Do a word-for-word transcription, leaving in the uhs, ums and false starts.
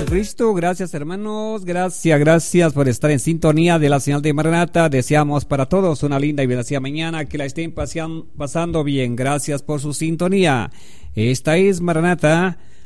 Cristo, gracias hermanos, gracias, gracias por estar en sintonía de la señal de Maranata. Deseamos para todos una linda y bendecida mañana, que la estén pasean, pasando bien. Gracias por su sintonía. Esta es Maranata,